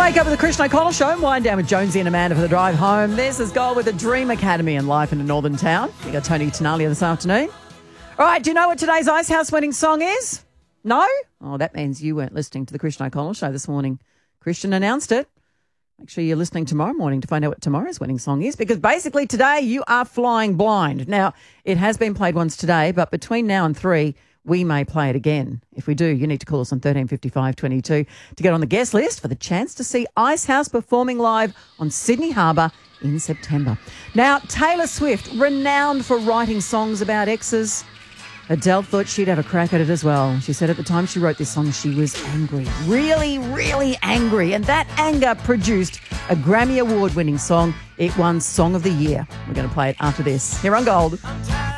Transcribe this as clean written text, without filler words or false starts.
Wake up with the Christian O'Connell Show and wind down with Jonesy and Amanda for the drive home. There's his goal with the Dream Academy and life in a northern town. You got Tony Tenalia this afternoon. All right, do you know what today's Icehouse winning song is? No? Oh, that means you weren't listening to the Christian O'Connell Show this morning. Christian announced it. Make sure you're listening tomorrow morning to find out what tomorrow's winning song is, because basically today you are flying blind. Now, it has been played once today, but between now and 3, we may play it again. If we do, you need to call us on 1355 22 to get on the guest list for the chance to see Icehouse performing live on Sydney Harbour in September. Now, Taylor Swift, renowned for writing songs about exes, Adele thought she'd have a crack at it as well. She said at the time she wrote this song, she was angry, really, really angry. And that anger produced a Grammy Award-winning song. It won Song of the Year. We're going to play it after this. Here on Gold.